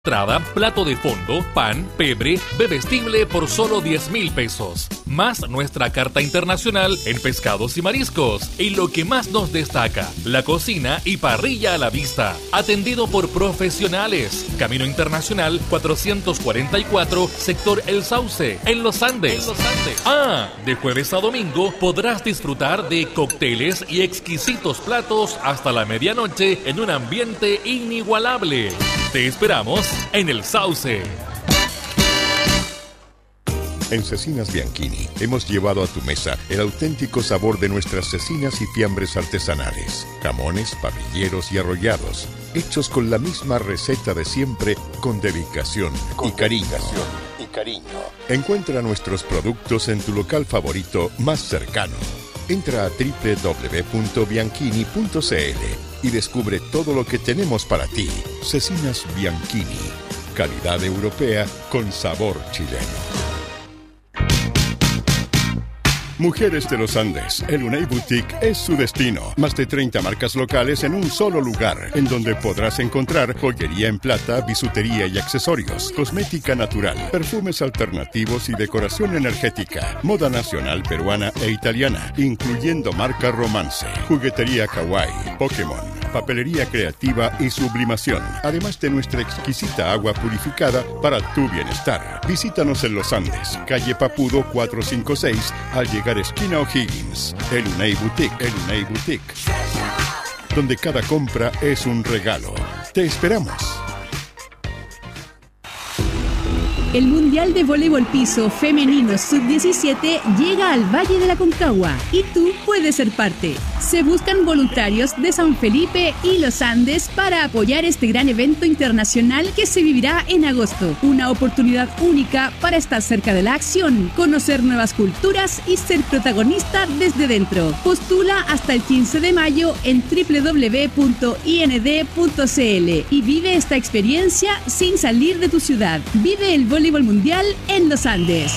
Entrada, plato de fondo, pan, pebre, bebestible por solo 10,000 pesos. Más nuestra carta internacional en pescados y mariscos. Y lo que más nos destaca, la cocina y parrilla a la vista. Atendido por profesionales. Camino Internacional 444, sector El Sauce, en Los Andes. De jueves a domingo podrás disfrutar de cócteles y exquisitos platos hasta la medianoche en un ambiente inigualable. Te esperamos en El Sauce. En Cecinas Bianchini hemos llevado a tu mesa el auténtico sabor de nuestras cecinas y fiambres artesanales, jamones, parrilleros y arrollados, hechos con la misma receta de siempre, con dedicación y cariño. Encuentra nuestros productos en tu local favorito más cercano. Entra a www.bianchini.cl y descubre todo lo que tenemos para ti. Cecinas Bianchini, calidad europea con sabor chileno. Mujeres de los Andes, el Unai Boutique es su destino. Más de 30 marcas locales en un solo lugar, en donde podrás encontrar joyería en plata, bisutería y accesorios, cosmética natural, perfumes alternativos y decoración energética, moda nacional peruana e italiana, incluyendo marca Romance, juguetería kawaii, Pokémon, papelería creativa y sublimación, además de nuestra exquisita agua purificada para tu bienestar. Visítanos en Los Andes, calle Papudo 456, al llegar esquina O'Higgins. El Unai Boutique, donde cada compra es un regalo. Te esperamos. El Mundial de Voleibol Piso Femenino Sub-17 llega al Valle de la Concagua y tú puedes ser parte. Se buscan voluntarios de San Felipe y Los Andes para apoyar este gran evento internacional que se vivirá en agosto. Una oportunidad única para estar cerca de la acción, conocer nuevas culturas y ser protagonista desde dentro. Postula hasta el 15 de mayo en www.ind.cl y vive esta experiencia sin salir de tu ciudad. Vive el voleibol mundial en Los Andes.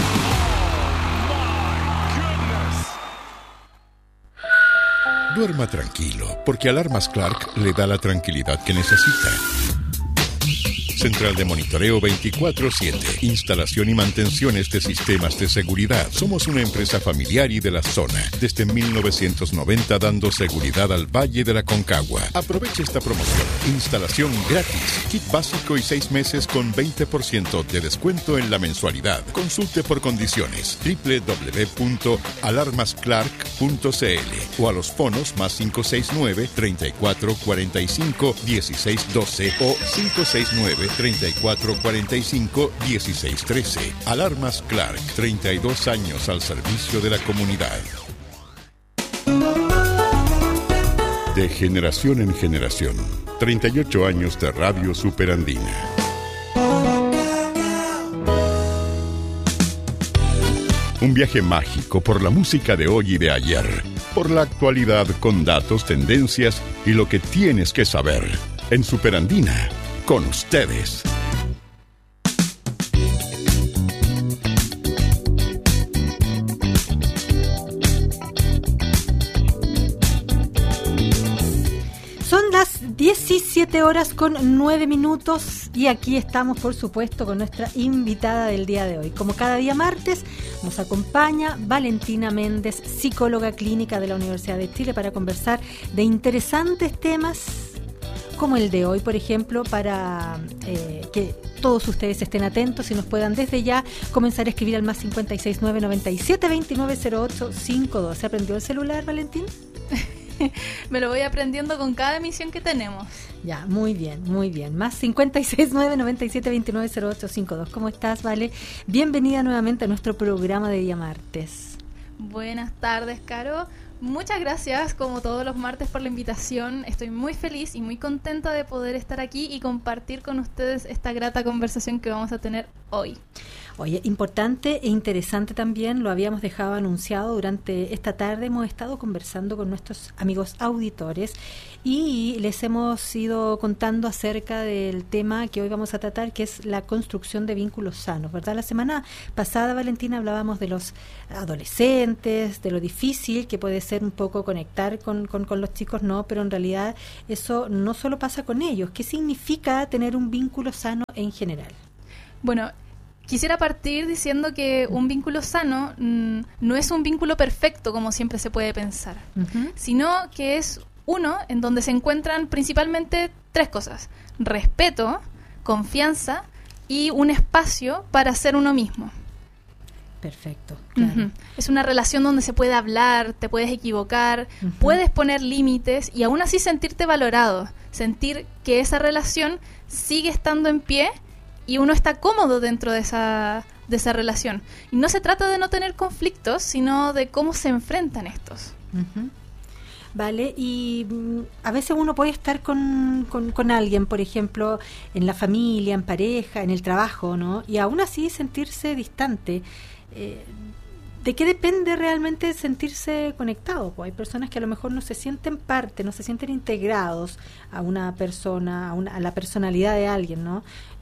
Duerma tranquilo, porque Alarmas Clark le da la tranquilidad que necesita. Central de monitoreo 24/7, instalación y mantenciones de sistemas de seguridad. Somos una empresa familiar y de la zona, desde 1990 dando seguridad al Valle de la Concagua. Aproveche esta promoción. Instalación gratis, kit básico y 6 meses con 20% de descuento en la mensualidad. Consulte por condiciones www.alarmasclark.cl o a los fonos más 569-3445-1612 o 569-3445-1613. Alarmas Clark, 32 años al servicio de la comunidad. De generación en generación, 38 años de Radio Superandina. Un viaje mágico por la música de hoy y de ayer, por la actualidad con datos, tendencias y lo que tienes que saber. En Superandina, con ustedes. Son las 17 horas con 9 minutos y aquí estamos, por supuesto, con nuestra invitada del día de hoy. Como cada día martes, nos acompaña Valentina Méndez, psicóloga clínica de la Universidad de Chile, para conversar de interesantes temas como el de hoy, por ejemplo, para que todos ustedes estén atentos y nos puedan desde ya comenzar a escribir al más 569 97 29 08 52. ¿Se aprendió el celular, Valentín? Me lo voy aprendiendo con cada emisión que tenemos. Ya, muy bien, muy bien. Más 569 97 29 08 52. ¿Cómo estás, Vale? Bienvenida nuevamente a nuestro programa de día martes. Buenas tardes, Caro. Muchas gracias, como todos los martes, por la invitación. Estoy muy feliz y muy contenta de poder estar aquí y compartir con ustedes esta grata conversación que vamos a tener hoy. Oye, importante e interesante también, lo habíamos dejado anunciado durante esta tarde, hemos estado conversando con nuestros amigos auditores y les hemos ido contando acerca del tema que hoy vamos a tratar, que es la construcción de vínculos sanos, ¿verdad? La semana pasada, Valentina, hablábamos de los adolescentes, de lo difícil que puede ser un poco conectar con los chicos, no, pero en realidad eso no solo pasa con ellos. ¿Qué significa tener un vínculo sano en general? Bueno, quisiera partir diciendo que un vínculo sano no es un vínculo perfecto como siempre se puede pensar, sino que es uno en donde se encuentran principalmente 3 cosas: respeto, confianza y un espacio para ser uno mismo. Perfecto, claro. Es una relación donde se puede hablar, te puedes equivocar, puedes poner límites y aún así sentirte valorado, sentir que esa relación sigue estando en pie y uno está cómodo dentro de esa relación. Y no se trata de no tener conflictos, sino de cómo se enfrentan estos. Vale, y a veces uno puede estar con alguien, por ejemplo, en la familia, en pareja, en el trabajo, ¿no? Y aún así sentirse distante. ¿De qué depende realmente sentirse conectado? Pues hay personas que a lo mejor no se sienten parte, no se sienten integrados a una persona, a la personalidad de alguien, ¿no?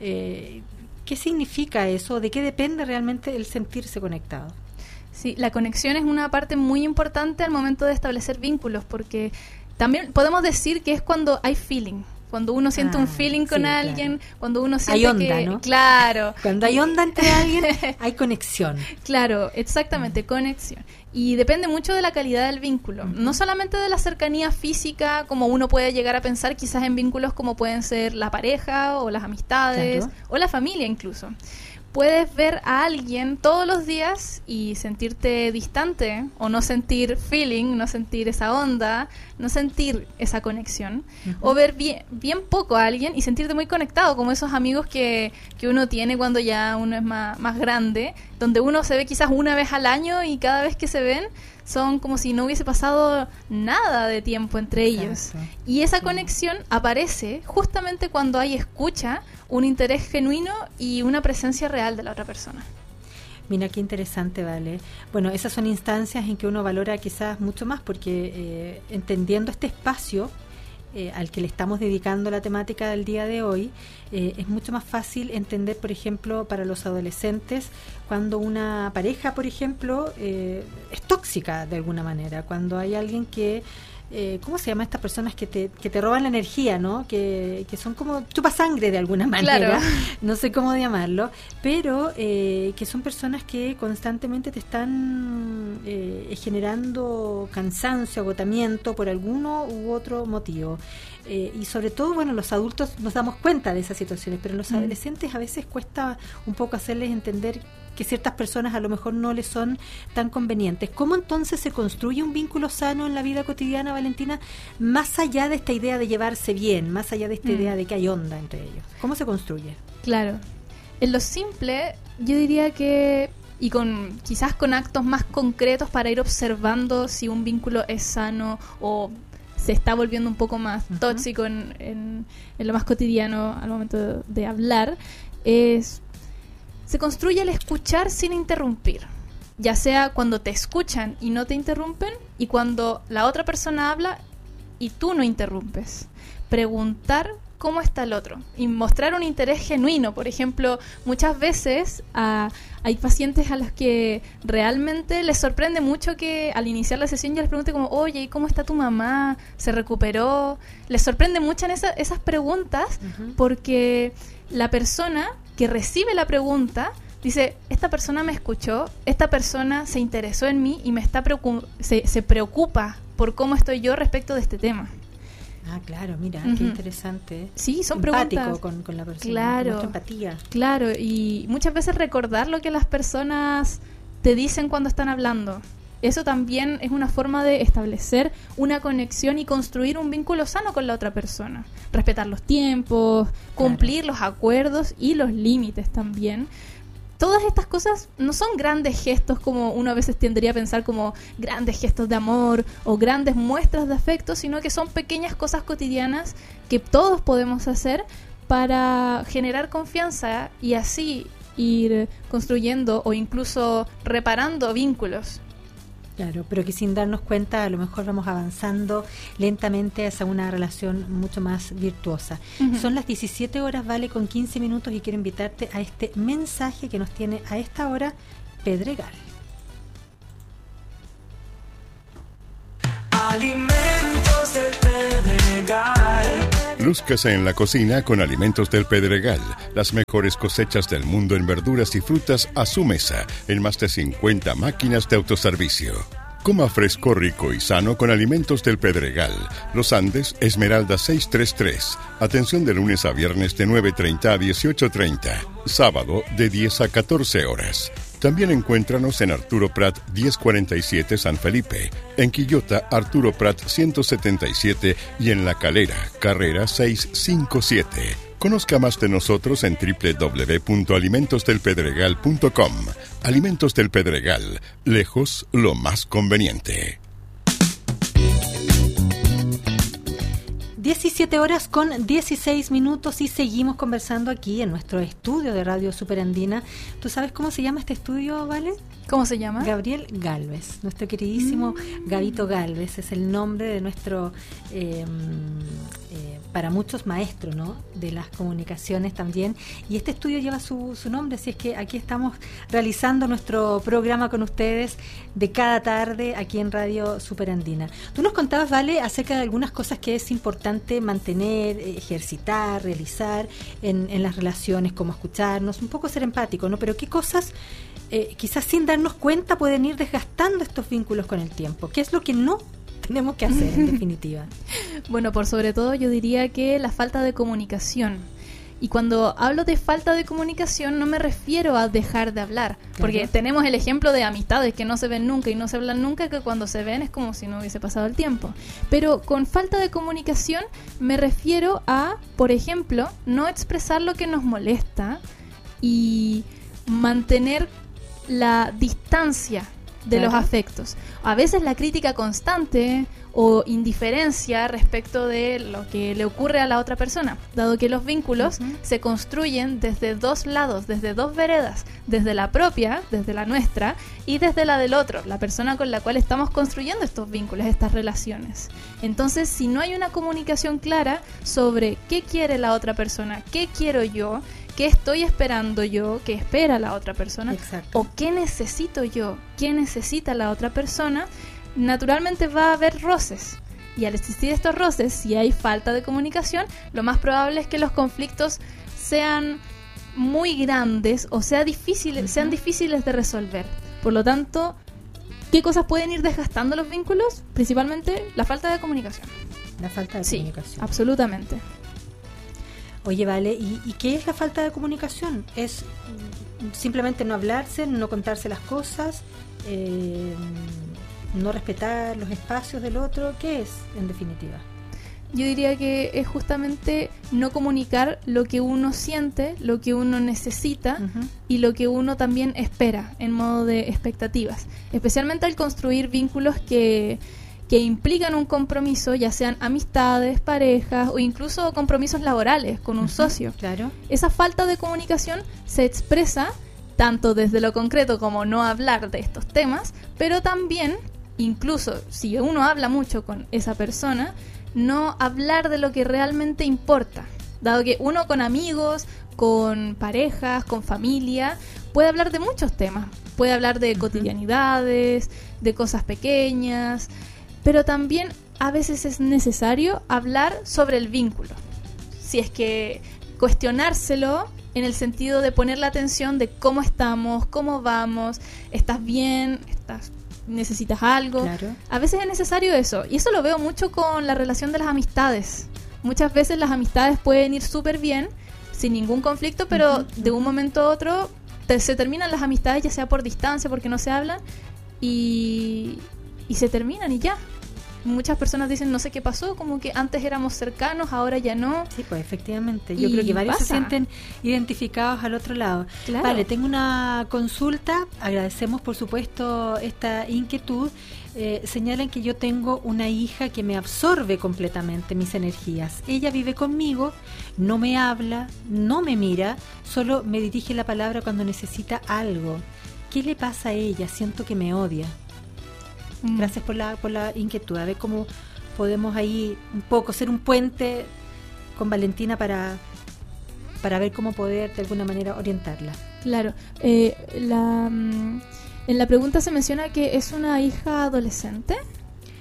¿Qué significa eso? ¿De qué depende realmente el sentirse conectado? Sí, la conexión es una parte muy importante al momento de establecer vínculos, porque también podemos decir que es cuando hay feeling, cuando uno siente un feeling con alguien, claro. Cuando uno siente hay onda, que, ¿no? Claro, cuando hay onda entre alguien, hay conexión. Claro, exactamente, conexión. Y depende mucho de la calidad del vínculo, no solamente de la cercanía física, como uno puede llegar a pensar quizás en vínculos como pueden ser la pareja o las amistades, claro. O la familia incluso. Puedes ver a alguien todos los días y sentirte distante o no sentir feeling, no sentir esa onda, no sentir esa conexión. O ver bien poco a alguien y sentirte muy conectado, como esos amigos que uno tiene cuando ya uno es más grande, donde uno se ve quizás una vez al año y cada vez que se ven son como si no hubiese pasado nada de tiempo entre ellos. Y esa conexión aparece justamente cuando hay escucha, un interés genuino y una presencia real de la otra persona. Mira, qué interesante, Vale. Bueno, esas son instancias en que uno valora quizás mucho más, porque entendiendo este espacio al que le estamos dedicando la temática del día de hoy, es mucho más fácil entender, por ejemplo, para los adolescentes, cuando una pareja, por ejemplo, es tóxica de alguna manera, cuando hay alguien que ¿cómo se llama estas personas que te roban la energía, ¿no? Que son como chupasangre de alguna manera, claro. No sé cómo llamarlo, pero que son personas que constantemente te están generando cansancio, agotamiento por alguno u otro motivo. Y sobre todo, bueno, los adultos nos damos cuenta de esas situaciones, pero los adolescentes a veces cuesta un poco hacerles entender que ciertas personas a lo mejor no les son tan convenientes. ¿Cómo entonces se construye un vínculo sano en la vida cotidiana, Valentina, más allá de esta idea de llevarse bien, más allá de esta idea de que hay onda entre ellos? ¿Cómo se construye? Claro. En lo simple, yo diría que, y quizás con actos más concretos para ir observando si un vínculo es sano o se está volviendo un poco más tóxico en lo más cotidiano al momento de hablar, se construye el escuchar sin interrumpir, ya sea cuando te escuchan y no te interrumpen, y cuando la otra persona habla y tú no interrumpes. Preguntar cómo está el otro y mostrar un interés genuino. Por ejemplo, muchas veces hay pacientes a los que realmente les sorprende mucho que al iniciar la sesión yo les pregunte como, oye, ¿y cómo está tu mamá? ¿Se recuperó? Les sorprende mucho esas preguntas porque la persona que recibe la pregunta dice, esta persona me escuchó, esta persona se interesó en mí y se preocupa por cómo estoy yo respecto de este tema. Ah, claro, mira, qué interesante. Sí, son empático preguntas. con la persona, claro, mucha empatía. Claro, y muchas veces recordar lo que las personas te dicen cuando están hablando. Eso también es una forma de establecer una conexión y construir un vínculo sano con la otra persona. Respetar los tiempos, cumplir los acuerdos y los límites también. Todas estas cosas no son grandes gestos como uno a veces tendría a pensar como grandes gestos de amor o grandes muestras de afecto, sino que son pequeñas cosas cotidianas que todos podemos hacer para generar confianza y así ir construyendo o incluso reparando vínculos. Claro, pero que sin darnos cuenta a lo mejor vamos avanzando lentamente hacia una relación mucho más virtuosa. Son las 17 horas, Vale, con 15 minutos, y quiero invitarte a este mensaje que nos tiene a esta hora Pedregal. Alimentos del Pedregal. Lúzcase en la cocina con Alimentos del Pedregal. Las mejores cosechas del mundo en verduras y frutas a su mesa, en más de 50 máquinas de autoservicio. Coma fresco, rico y sano con Alimentos del Pedregal. Los Andes, Esmeralda 633. Atención de lunes a viernes de 9:30 a 18:30. Sábado de 10 a 14 horas. También encuéntranos en Arturo Prat 1047 San Felipe, en Quillota Arturo Prat 177 y en La Calera, Carrera 657. Conozca más de nosotros en www.alimentosdelpedregal.com. Alimentos del Pedregal, lejos lo más conveniente. 17 horas con 16 minutos y seguimos conversando aquí en nuestro estudio de Radio Superandina. ¿Tú sabes cómo se llama este estudio, Vale? ¿Cómo se llama? Gabriel Galvez, nuestro queridísimo Gabito Galvez, es el nombre de nuestro, para muchos maestro, ¿no?, de las comunicaciones también, y este estudio lleva su nombre, así es que aquí estamos realizando nuestro programa con ustedes de cada tarde aquí en Radio Superandina. Tú nos contabas, Vale, acerca de algunas cosas que es importante mantener, ejercitar, realizar en las relaciones, como escucharnos, un poco ser empático, ¿no? Pero qué cosas quizás sin darnos cuenta pueden ir desgastando estos vínculos con el tiempo. ¿Qué es lo que no tenemos que hacer en definitiva? Bueno, por sobre todo yo diría que la falta de comunicación. Y cuando hablo de falta de comunicación no me refiero a dejar de hablar, porque Claro. tenemos el ejemplo de amistades que no se ven nunca y no se hablan nunca, que cuando se ven es como si no hubiese pasado el tiempo. Pero con falta de comunicación me refiero a, por ejemplo, no expresar lo que nos molesta y mantener la distancia de Claro. los afectos. A veces la crítica constante o indiferencia respecto de lo que le ocurre a la otra persona, dado que los vínculos se construyen desde dos lados, desde dos veredas, desde la propia, desde la nuestra, y desde la del otro, la persona con la cual estamos construyendo estos vínculos, estas relaciones. Entonces, si no hay una comunicación clara sobre qué quiere la otra persona, qué quiero yo, qué estoy esperando yo, qué espera la otra persona, Exacto. o qué necesito yo, qué necesita la otra persona, naturalmente va a haber roces. Y al existir estos roces, si hay falta de comunicación, lo más probable es que los conflictos sean muy grandes o sean difíciles de resolver. Por lo tanto, ¿qué cosas pueden ir desgastando los vínculos? Principalmente la falta de comunicación. La falta de Sí, comunicación. absolutamente. Oye, Vale, ¿y qué es la falta de comunicación? ¿Es simplemente no hablarse, no contarse las cosas, no respetar los espacios del otro? ¿Qué es, en definitiva? Yo diría que es justamente no comunicar lo que uno siente, lo que uno necesita y lo que uno también espera en modo de expectativas. Especialmente al construir vínculos que implican un compromiso, ya sean amistades, parejas o incluso compromisos laborales con un socio. Claro. Esa falta de comunicación se expresa tanto desde lo concreto como no hablar de estos temas, pero también, incluso si uno habla mucho con esa persona, no hablar de lo que realmente importa, dado que uno con amigos, con parejas, con familia, puede hablar de muchos temas, puede hablar de cotidianidades, de cosas pequeñas, pero también a veces es necesario hablar sobre el vínculo. Si es que cuestionárselo en el sentido de poner la atención de cómo estamos, cómo vamos, ¿estás bien? ¿Necesitas algo? Claro. A veces es necesario eso, y eso lo veo mucho con la relación de las amistades. Muchas veces las amistades pueden ir súper bien, sin ningún conflicto, pero de un momento a otro se terminan las amistades, ya sea por distancia, porque no se hablan, y se terminan y ya. Muchas personas dicen, no sé qué pasó, como que antes éramos cercanos, ahora ya no. Sí, pues efectivamente. Yo Y creo que varios se pasa. sienten identificados al otro lado. Claro. Vale, tengo una consulta. Agradecemos, por supuesto, esta inquietud. Señalan que yo tengo una hija que me absorbe completamente mis energías. Ella vive conmigo, no me habla, no me mira, solo me dirige la palabra cuando necesita algo. ¿Qué le pasa a ella? Siento que me odia. Gracias por la inquietud. A ver cómo podemos ahí un poco ser un puente con Valentina para ver cómo poder de alguna manera orientarla. Claro. En la pregunta se menciona que es una hija adolescente,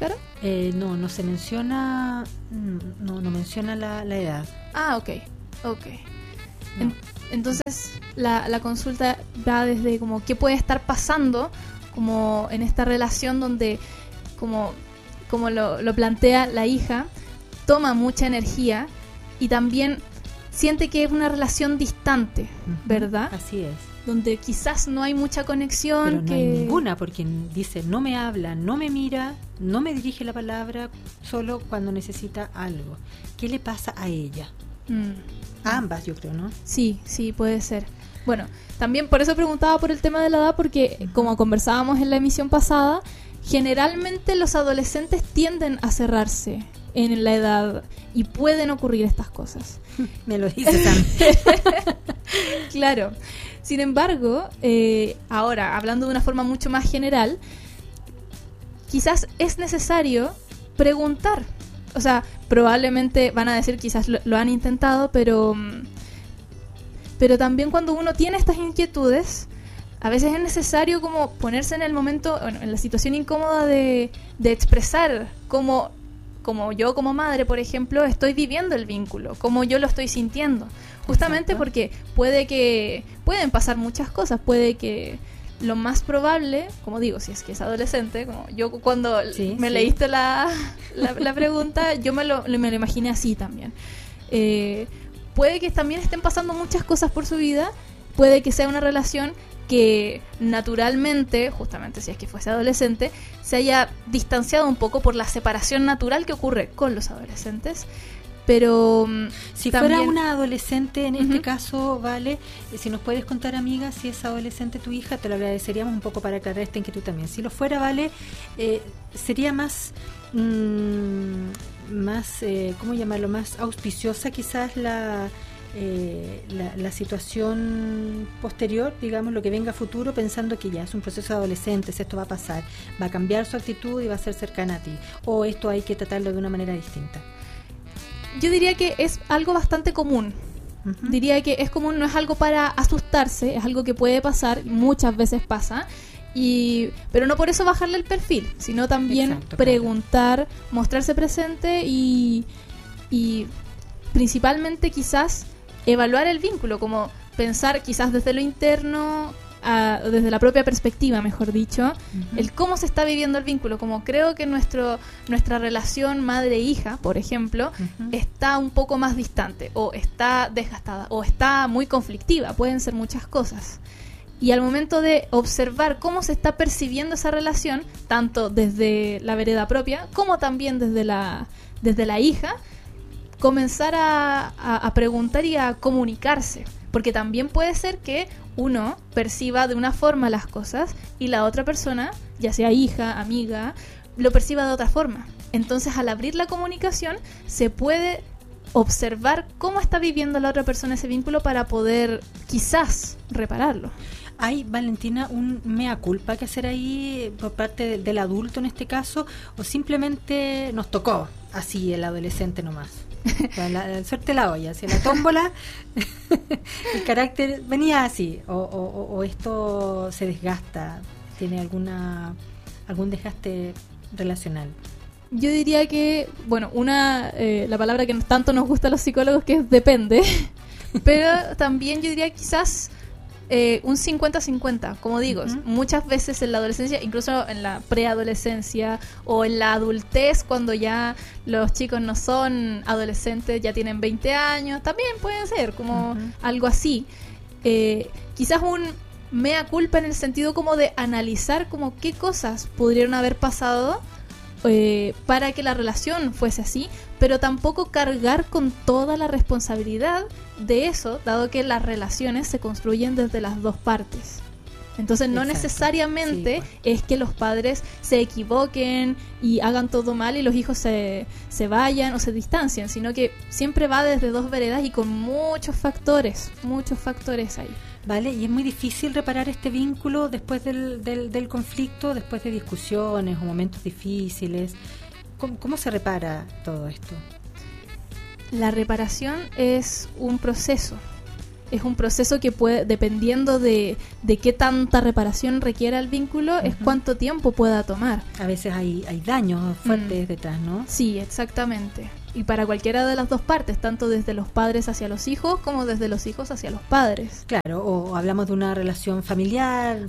Caro? No se menciona, no menciona la edad. Ah, ok. No. Entonces la consulta va desde como qué puede estar pasando como en esta relación donde como lo plantea la hija, toma mucha energía y también siente que es una relación distante, ¿verdad? Así es. Donde quizás no hay mucha conexión. Pero no hay ninguna, porque dice, no me habla, no me mira, no me dirige la palabra, solo cuando necesita algo. ¿Qué le pasa a ella? A ambas, yo creo, ¿no? Sí, puede ser. Bueno, también por eso preguntaba por el tema de la edad, porque como conversábamos en la emisión pasada, generalmente los adolescentes tienden a cerrarse en la edad y pueden ocurrir estas cosas. Me lo dice también. Claro. Sin embargo, ahora, hablando de una forma mucho más general, quizás es necesario preguntar. O sea, probablemente van a decir quizás lo han intentado, pero también cuando uno tiene estas inquietudes, a veces es necesario como ponerse en el momento, bueno, en la situación incómoda de expresar cómo yo como madre, por ejemplo, estoy viviendo el vínculo, cómo yo lo estoy sintiendo. Justamente porque pueden pasar muchas cosas, puede que lo más probable, como digo, si es que es adolescente, como yo cuando leíste la pregunta, yo me lo imaginé así también. Puede que también estén pasando muchas cosas por su vida, puede que sea una relación que naturalmente, justamente si es que fuese adolescente, se haya distanciado un poco por la separación natural que ocurre con los adolescentes. Pero si también fuera una adolescente en este caso, Vale, si nos puedes contar, amiga, si es adolescente tu hija, te lo agradeceríamos un poco para aclarar esta inquietud también. Si lo fuera, Vale, sería más ¿cómo llamarlo? Más auspiciosa quizás la situación posterior, digamos, lo que venga a futuro, pensando que ya es un proceso de adolescentes, esto va a pasar, va a cambiar su actitud y va a ser cercana a ti, o esto hay que tratarlo de una manera distinta. Yo diría que es algo bastante común. Diría que es común, no es algo para asustarse, es algo que puede pasar, muchas veces pasa, pero no por eso bajarle el perfil, sino también preguntar, mostrarse presente y principalmente quizás evaluar el vínculo, como pensar quizás desde lo interno, desde la propia perspectiva, mejor dicho, el cómo se está viviendo el vínculo, como creo que nuestra relación madre-hija, por ejemplo, está un poco más distante, o está desgastada, o está muy conflictiva, pueden ser muchas cosas. Y al momento de observar cómo se está percibiendo esa relación, tanto desde la vereda propia, como también desde la hija, comenzar a preguntar y a comunicarse. Porque también puede ser que uno perciba de una forma las cosas y la otra persona, ya sea hija, amiga, lo perciba de otra forma. Entonces, al abrir la comunicación, se puede observar cómo está viviendo la otra persona ese vínculo para poder, quizás, repararlo. ¿Hay, Valentina, un mea culpa que hacer ahí por parte del adulto en este caso? ¿O simplemente nos tocó así el adolescente nomás? La suerte la olla, si la tómbola el carácter venía así, o esto se desgasta, tiene algún desgaste relacional. Yo diría que, bueno, la palabra que tanto nos gusta a los psicólogos, que es depende, pero también yo diría quizás un 50-50, como digo, muchas veces en la adolescencia, incluso en la preadolescencia o en la adultez, cuando ya los chicos no son adolescentes, ya tienen 20 años, también puede ser como algo así. Quizás un mea culpa en el sentido como de analizar como qué cosas pudieron haber pasado para que la relación fuese así, pero tampoco cargar con toda la responsabilidad de eso, dado que las relaciones se construyen desde las dos partes. Entonces no necesariamente es que los padres se equivoquen y hagan todo mal y los hijos se vayan o se distancien, sino que siempre va desde dos veredas y con muchos factores ahí. Vale, y es muy difícil reparar este vínculo después del conflicto, después de discusiones o momentos difíciles. ¿Cómo se repara todo esto? La reparación es un proceso. es un proceso que puede, dependiendo de qué tanta reparación requiera el vínculo, es cuánto tiempo pueda tomar. A veces hay daños fuertes detrás, ¿no? Sí, exactamente. Y para cualquiera de las dos partes, tanto desde los padres hacia los hijos como desde los hijos hacia los padres. Claro, o hablamos de una relación familiares,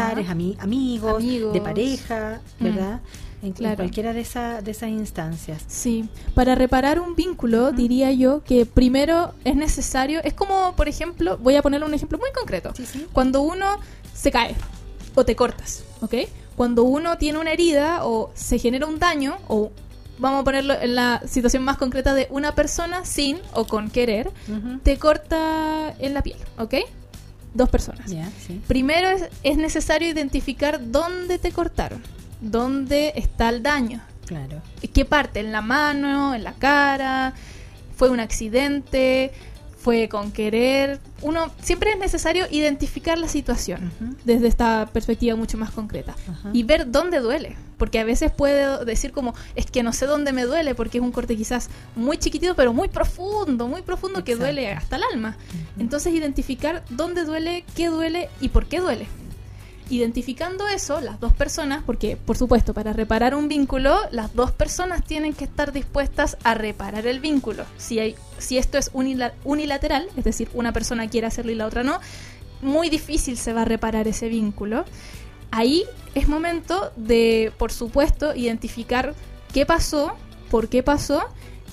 amigos, de pareja, ¿verdad? En cualquiera de esas instancias. Sí, para reparar un vínculo, diría yo que primero es necesario, es como, por ejemplo, voy a ponerle un ejemplo muy concreto. Sí. Cuando uno se cae o te cortas, ¿ok? Cuando uno tiene una herida o se genera un daño, o vamos a ponerlo en la situación más concreta de una persona sin o con querer, te corta en la piel, ¿ok? Dos personas. Sí. Primero es necesario identificar dónde te cortaron. ¿Dónde está el daño? Claro. ¿Qué parte? ¿En la mano? ¿En la cara? ¿Fue un accidente? ¿Fue con querer? Siempre es necesario identificar la situación desde esta perspectiva mucho más concreta y ver dónde duele. Porque a veces puedo decir como, es que no sé dónde me duele porque es un corte quizás muy chiquitito, pero muy profundo que duele hasta el alma. Entonces identificar dónde duele, qué duele y por qué duele. Identificando eso, las dos personas, porque por supuesto para reparar un vínculo, las dos personas tienen que estar dispuestas a reparar el vínculo. Si esto es unilateral, es decir, una persona quiere hacerlo y la otra no, muy difícil se va a reparar ese vínculo. Ahí es momento de, por supuesto, identificar qué pasó, por qué pasó,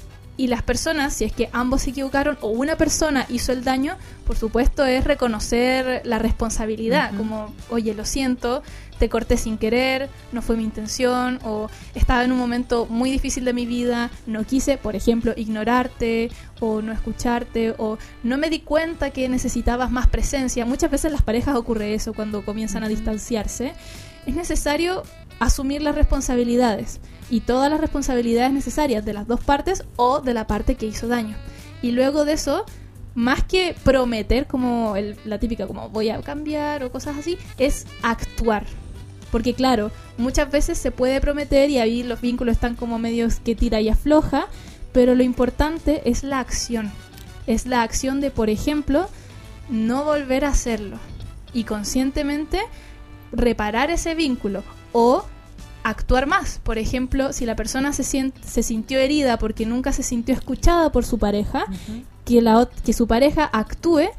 y las personas, si es que ambos se equivocaron o una persona hizo el daño, por supuesto es reconocer la responsabilidad, como, oye, lo siento, te corté sin querer, no fue mi intención, o estaba en un momento muy difícil de mi vida, no quise, por ejemplo, ignorarte o no escucharte, o no me di cuenta que necesitabas más presencia. Muchas veces en las parejas ocurre eso cuando comienzan a distanciarse. Es necesario asumir las responsabilidades y todas las responsabilidades necesarias de las dos partes o de la parte que hizo daño. Y luego de eso, más que prometer como la típica como voy a cambiar o cosas así, es actuar. Porque claro, muchas veces se puede prometer y ahí los vínculos están como medios que tira y afloja, pero lo importante es la acción. Es la acción de, por ejemplo, no volver a hacerlo y conscientemente reparar ese vínculo o actuar más. Por ejemplo, si la persona se sintió herida porque nunca se sintió escuchada por su pareja, que su pareja actúe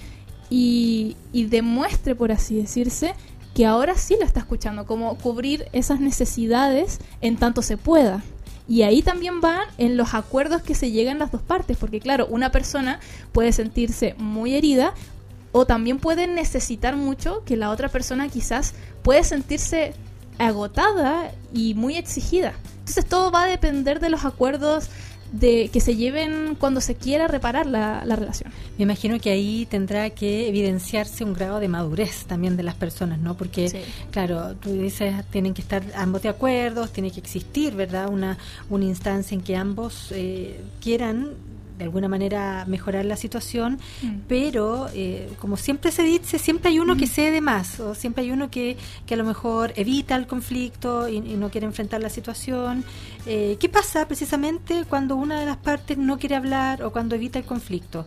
y demuestre, por así decirse, que ahora sí la está escuchando, como cubrir esas necesidades en tanto se pueda. Y ahí también van en los acuerdos que se llegan las dos partes, porque claro, una persona puede sentirse muy herida o también puede necesitar mucho que la otra persona quizás puede sentirse agotada y muy exigida. Entonces todo va a depender de los acuerdos que se lleven cuando se quiera reparar la relación. Me imagino que ahí tendrá que evidenciarse un grado de madurez también de las personas, ¿no? Porque, sí, claro, tú dices, tienen que estar ambos de acuerdo, tiene que existir, ¿verdad? Una instancia en que ambos quieran de alguna manera mejorar la situación, pero como siempre se dice, siempre hay uno que cede más, o siempre hay uno que a lo mejor evita el conflicto y no quiere enfrentar la situación. ¿Qué pasa precisamente cuando una de las partes no quiere hablar o cuando evita el conflicto?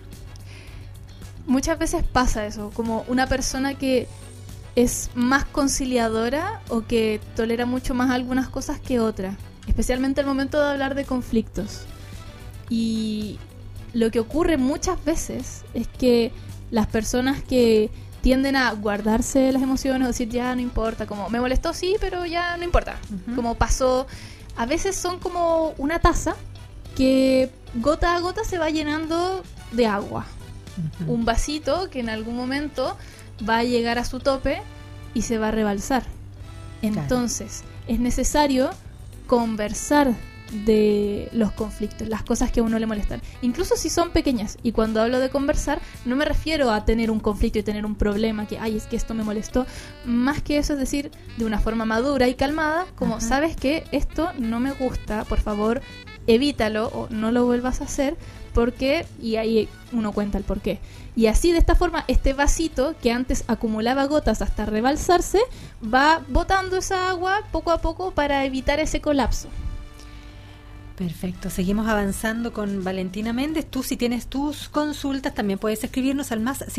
Muchas veces pasa eso, como una persona que es más conciliadora o que tolera mucho más algunas cosas que otra, especialmente al momento de hablar de conflictos. Y lo que ocurre muchas veces es que las personas que tienden a guardarse las emociones o decir ya no importa, como me molestó sí, pero ya no importa, como pasó, a veces son como una taza que gota a gota se va llenando de agua, un vasito que en algún momento va a llegar a su tope y se va a rebalsar. Entonces es necesario conversar de los conflictos, las cosas que a uno le molestan, incluso si son pequeñas. Y cuando hablo de conversar, no me refiero a tener un conflicto y tener un problema que, ay, es que esto me molestó. Más que eso, es decir, de una forma madura y calmada, como, sabes que esto no me gusta, por favor, evítalo o no lo vuelvas a hacer, porque, y ahí uno cuenta el por qué. Y así, de esta forma, este vasito que antes acumulaba gotas hasta rebalsarse, va botando esa agua poco a poco para evitar ese colapso. Perfecto, seguimos avanzando con Valentina Méndez. Tú, si tienes tus consultas, también puedes escribirnos al más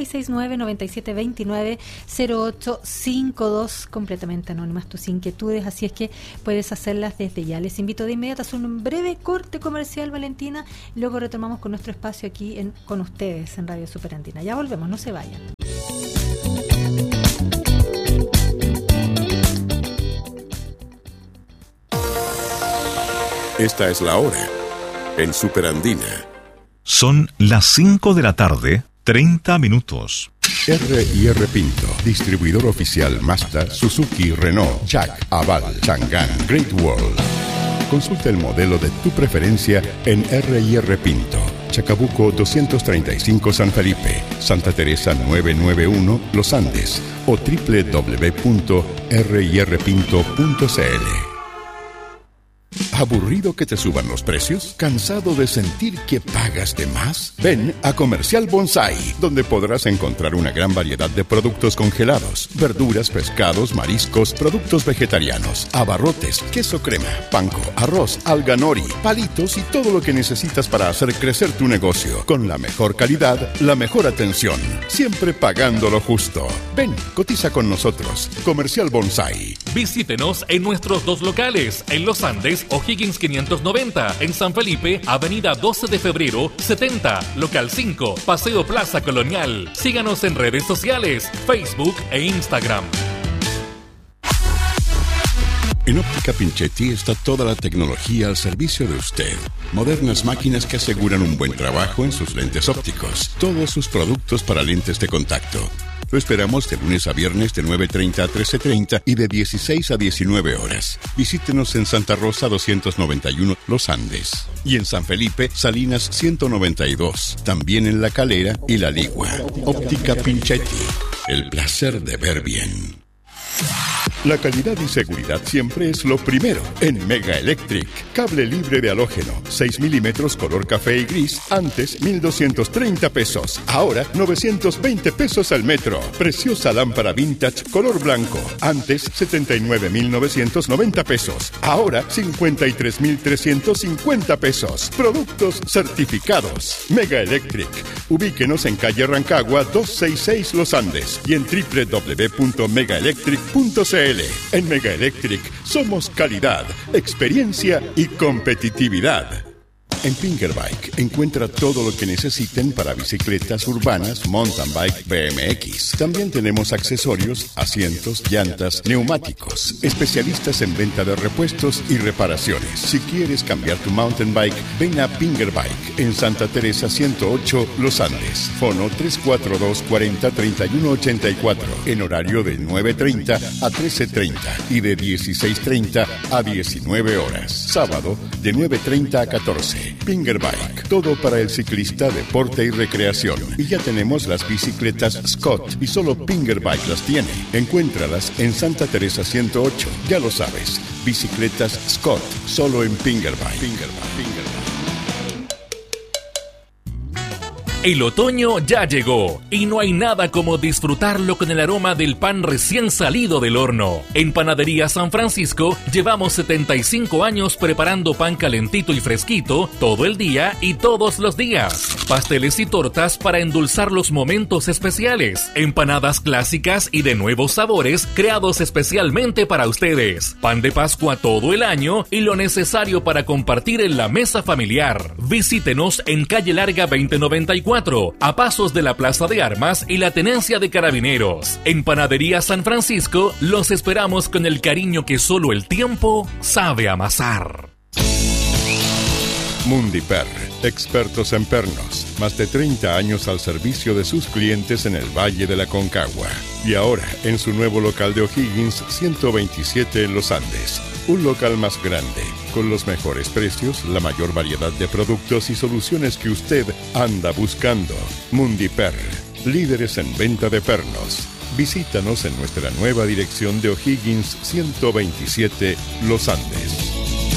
569-9729-0852, completamente anónimas tus inquietudes, así es que puedes hacerlas desde ya. Les invito de inmediato a hacer un breve corte comercial, Valentina, y luego retomamos con nuestro espacio aquí con ustedes en Radio Superandina. Ya volvemos, no se vayan. Esta es la hora en Superandina. Son las 5 de la tarde, 30 minutos. R&R Pinto, distribuidor oficial Mazda, Suzuki, Renault, Jack, Aval, Chang'an, Great Wall. Consulta el modelo de tu preferencia en R&R Pinto, Chacabuco 235 San Felipe, Santa Teresa 991 Los Andes o www.rirpinto.cl. ¿Aburrido que te suban los precios? ¿Cansado de sentir que pagas de más? Ven a Comercial Bonsai, donde podrás encontrar una gran variedad de productos congelados, verduras, pescados, mariscos, productos vegetarianos, abarrotes, queso crema, panko, arroz, alga nori, palitos y todo lo que necesitas para hacer crecer tu negocio. Con la mejor calidad, la mejor atención, siempre pagando lo justo. Ven, cotiza con nosotros. Comercial Bonsai. Visítenos en nuestros 2 locales, en Los Andes, O'Higgins 590, en San Felipe, Avenida 12 de Febrero 70, Local 5, Paseo Plaza Colonial. Síganos en redes sociales, Facebook e Instagram. En Óptica Pinchetti está toda la tecnología al servicio de usted. Modernas máquinas que aseguran un buen trabajo en sus lentes ópticos. Todos sus productos para lentes de contacto. Lo esperamos de lunes a viernes de 9:30 a 13:30 y de 16 a 19 horas. Visítenos en Santa Rosa 291 Los Andes y en San Felipe Salinas 192. También en La Calera y La Ligua. Óptica Pinchetti. El placer de ver bien. La calidad y seguridad siempre es lo primero. En Mega Electric, cable libre de halógeno, 6 milímetros color café y gris, antes 1,230 pesos, ahora 920 pesos al metro. Preciosa lámpara vintage color blanco, antes 79,990 pesos, ahora 53,350 pesos. Productos certificados. Mega Electric. Ubíquenos en calle Rancagua 266 Los Andes y en www.megaelectric.cl. En Mega Electric somos calidad, experiencia y competitividad. En Pingerbike encuentra todo lo que necesiten para bicicletas urbanas, mountain bike, BMX. También tenemos accesorios, asientos, llantas, neumáticos. Especialistas en venta de repuestos y reparaciones. Si quieres cambiar tu mountain bike, ven a Pingerbike en Santa Teresa 108 Los Andes. Fono 342-40-3184 en horario de 9:30 a 13:30 y de 16:30 a 19 horas. Sábado de 9:30 a 14. Pingerbike, todo para el ciclista, deporte y recreación. Y ya tenemos las bicicletas Scott y solo Pingerbike las tiene. Encuéntralas en Santa Teresa 108. Ya lo sabes, bicicletas Scott, solo en Pingerbike. El otoño ya llegó y no hay nada como disfrutarlo con el aroma del pan recién salido del horno. En Panadería San Francisco llevamos 75 años preparando pan calentito y fresquito todo el día y todos los días. Pasteles y tortas para endulzar los momentos especiales. Empanadas clásicas y de nuevos sabores creados especialmente para ustedes. Pan de Pascua todo el año y lo necesario para compartir en la mesa familiar. Visítenos en Calle Larga 2094. A pasos de la Plaza de Armas y la Tenencia de Carabineros. En Panadería San Francisco los esperamos con el cariño que solo el tiempo sabe amasar. Mundiper, expertos en pernos, más de 30 años al servicio de sus clientes en el Valle de la Concagua. Y ahora en su nuevo local de O'Higgins 127 en Los Andes. Un local más grande, con los mejores precios, la mayor variedad de productos y soluciones que usted anda buscando. Mundiper, líderes en venta de pernos. Visítanos en nuestra nueva dirección de O'Higgins 127 Los Andes.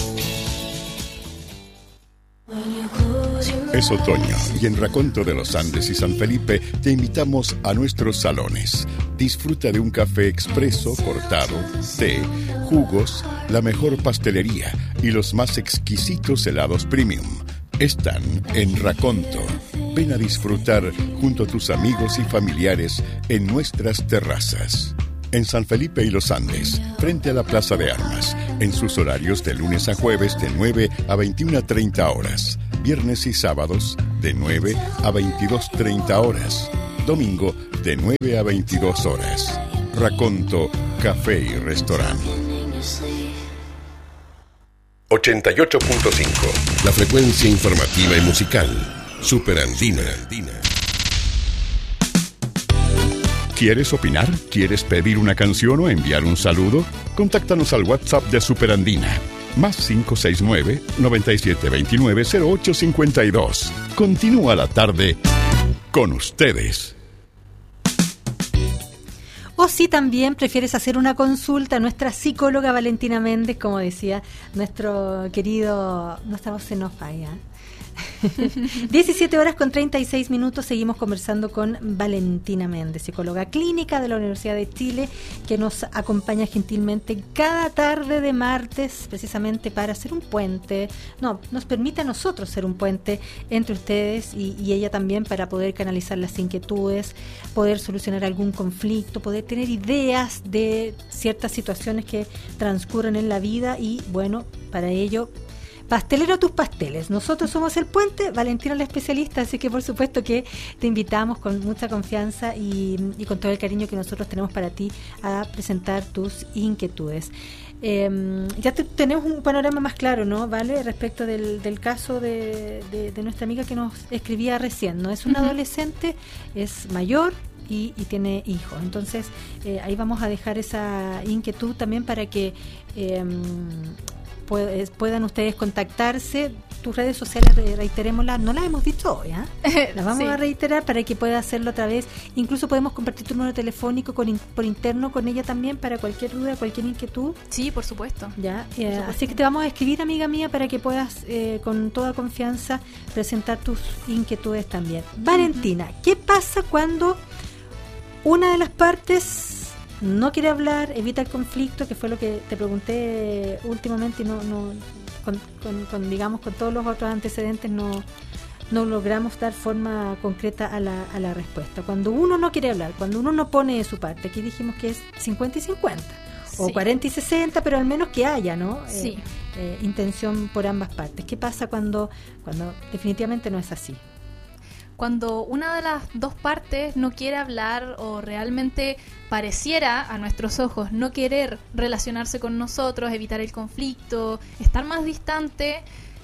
Es otoño y en Raconto de los Andes y San Felipe te invitamos a nuestros salones. Disfruta de un café expreso, cortado, té, jugos, la mejor pastelería y los más exquisitos helados premium. Están en Raconto. Ven a disfrutar junto a tus amigos y familiares en nuestras terrazas. En San Felipe y Los Andes, frente a la Plaza de Armas, en sus horarios de lunes a jueves de 9 a 21:30 horas, viernes y sábados de 9 a 22:30 horas, domingo de 9 a 22 horas. Raconto, café y restaurante. 88.5, la frecuencia informativa y musical, Superandina. ¿Quieres opinar? ¿Quieres pedir una canción o enviar un saludo? Contáctanos al WhatsApp de Superandina, más 569-9729-0852. Continúa la tarde con ustedes. O si también prefieres hacer una consulta a nuestra psicóloga Valentina Méndez, como decía nuestro querido... Nuestra voz se nos falla. 17:36, seguimos conversando con Valentina Méndez, psicóloga clínica de la Universidad de Chile, que nos acompaña gentilmente cada tarde de martes, precisamente para hacer un puente, nos permite a nosotros ser un puente entre ustedes y ella también, para poder canalizar las inquietudes, poder solucionar algún conflicto, poder tener ideas de ciertas situaciones que transcurren en la vida. Y bueno, para ello, pastelero tus pasteles. Nosotros somos el puente, Valentina la especialista, así que por supuesto que te invitamos con mucha confianza y con todo el cariño que nosotros tenemos para ti a presentar tus inquietudes. Ya tenemos un panorama más claro, ¿no? ¿Vale? Respecto del caso de nuestra amiga que nos escribía recién, ¿no? Es una adolescente, es mayor y tiene hijos. Entonces, ahí vamos a dejar esa inquietud también para que puedan ustedes contactarse. Tus redes sociales, reiterémoslas, no las hemos dicho hoy, las vamos a reiterar para que pueda hacerlo otra vez. Incluso podemos compartir tu número telefónico por interno con ella también, para cualquier duda, cualquier inquietud. Sí, por supuesto. Así que te vamos a escribir, amiga mía, para que puedas con toda confianza presentar tus inquietudes también. Valentina, ¿qué pasa cuando una de las partes no quiere hablar, evita el conflicto, que fue lo que te pregunté últimamente, y con todos los otros antecedentes no logramos dar forma concreta a la respuesta? Cuando uno no quiere hablar, cuando uno no pone de su parte, aquí dijimos que es 50 y 50, o 40 y 60, pero al menos que haya, ¿no? Intención por ambas partes. ¿Qué pasa cuando definitivamente no es así? Cuando una de las dos partes no quiere hablar, o realmente pareciera a nuestros ojos no querer relacionarse con nosotros, evitar el conflicto, estar más distante,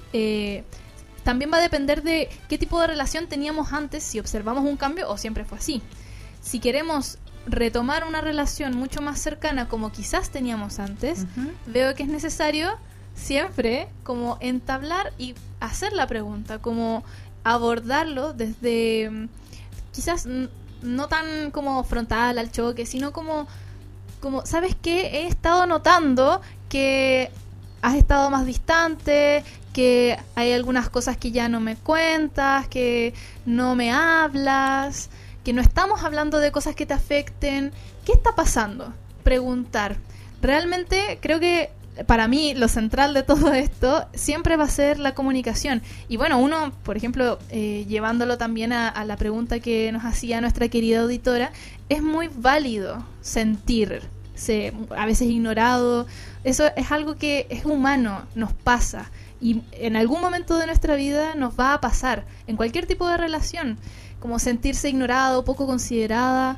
también va a depender de qué tipo de relación teníamos antes, si observamos un cambio o siempre fue así. Si queremos retomar una relación mucho más cercana como quizás teníamos antes, veo que es necesario siempre como entablar y hacer la pregunta, como abordarlo desde quizás no tan como frontal al choque, sino como ¿sabes qué? He estado notando que has estado más distante, que hay algunas cosas que ya no me cuentas, que no me hablas, que no estamos hablando de cosas que te afecten. ¿Qué está pasando? Preguntar. Realmente creo que para mí lo central de todo esto siempre va a ser la comunicación. Y bueno, uno, por ejemplo, llevándolo también a la pregunta que nos hacía nuestra querida auditora, es muy válido sentirse a veces ignorado. Eso es algo que es humano, nos pasa, y en algún momento de nuestra vida nos va a pasar, en cualquier tipo de relación, como sentirse ignorado, poco considerada.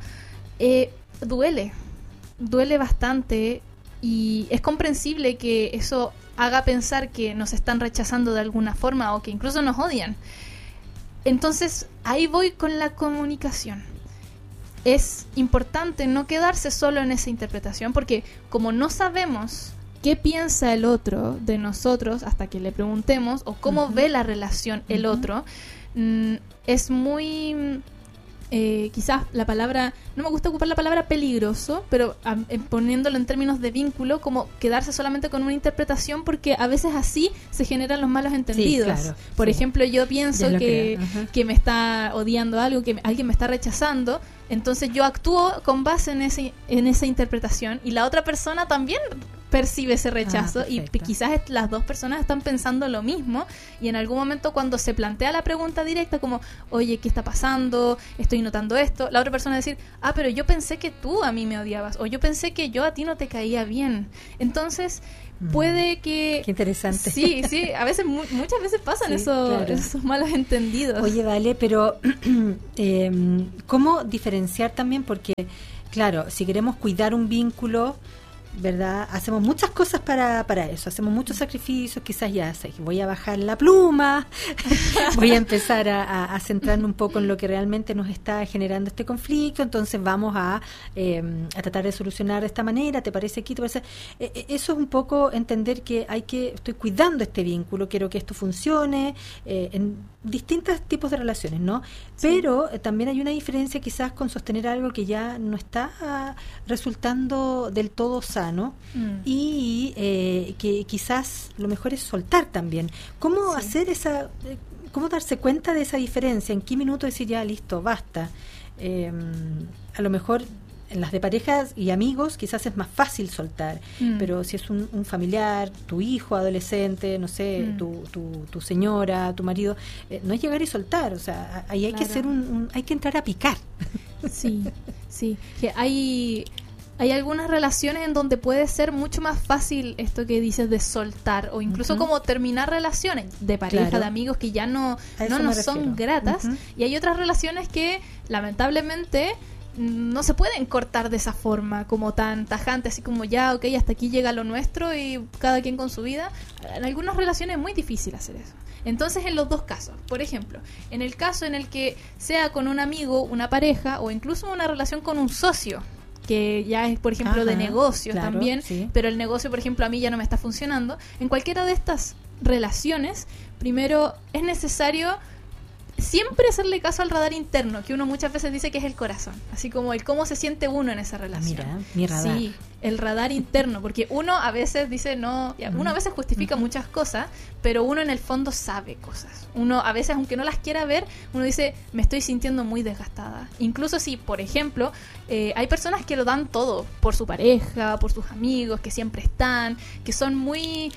Duele bastante. Y es comprensible que eso haga pensar que nos están rechazando de alguna forma, o que incluso nos odian. Entonces, ahí voy con la comunicación. Es importante no quedarse solo en esa interpretación, porque como no sabemos qué piensa el otro de nosotros hasta que le preguntemos, o cómo ve la relación el otro, es muy quizás la palabra, no me gusta ocupar la palabra peligroso, pero poniéndolo en términos de vínculo, como quedarse solamente con una interpretación, porque a veces así se generan los malos entendidos. Sí, claro, por sí. ejemplo, yo pienso que me está odiando algo, que alguien me está rechazando, entonces yo actúo con base en esa interpretación, y la otra persona también percibe ese rechazo, y quizás las dos personas están pensando lo mismo, y en algún momento cuando se plantea la pregunta directa como, oye, ¿qué está pasando? Estoy notando esto, la otra persona va a decir, pero yo pensé que tú a mí me odiabas, o yo pensé que yo a ti no te caía bien. Entonces puede que... Qué interesante. Sí, a veces, muchas veces pasan esos malos entendidos. Oye, vale, pero ¿cómo diferenciar también? Porque, claro, si queremos cuidar un vínculo, ¿verdad? Hacemos muchas cosas para eso, hacemos muchos sacrificios, quizás ya sé, voy a bajar la pluma, voy a empezar a centrarme un poco en lo que realmente nos está generando este conflicto, entonces vamos a tratar de solucionar de esta manera, ¿te parece aquí? ¿Te parece? Eso es un poco entender que estoy cuidando este vínculo, quiero que esto funcione en distintos tipos de relaciones, ¿no? Sí. Pero también hay una diferencia quizás con sostener algo que ya no está resultando del todo sano y que quizás lo mejor es soltar también. ¿Cómo hacer cómo darse cuenta de esa diferencia? ¿En qué minuto decir ya, listo, basta? A lo mejor en las de parejas y amigos quizás es más fácil soltar, pero si es un familiar, tu hijo adolescente, no sé, tu señora, tu marido, no es llegar y soltar, o sea, ahí hay que hacer hay que entrar a picar. Sí, que hay algunas relaciones en donde puede ser mucho más fácil esto que dices de soltar, o incluso como terminar relaciones de pareja, de amigos que ya no nos son gratas, y hay otras relaciones que lamentablemente no se pueden cortar de esa forma como tan tajante, así como ya, ok, hasta aquí llega lo nuestro y cada quien con su vida. En algunas relaciones es muy difícil hacer eso. Entonces, en los dos casos, por ejemplo, en el caso en el que sea con un amigo, una pareja, o incluso una relación con un socio, que ya es, por ejemplo, de negocios también, pero el negocio, por ejemplo, a mí ya no me está funcionando. En cualquiera de estas relaciones, primero es necesario siempre hacerle caso al radar interno, que uno muchas veces dice que es el corazón, así como el cómo se siente uno en esa relación. Mira, mi radar. Sí, el radar interno, porque uno a veces dice uno a veces justifica muchas cosas, pero uno en el fondo sabe cosas. Uno a veces, aunque no las quiera ver, uno dice, me estoy sintiendo muy desgastada. Incluso si, por ejemplo, hay personas que lo dan todo por su pareja, por sus amigos, que siempre están, que son muy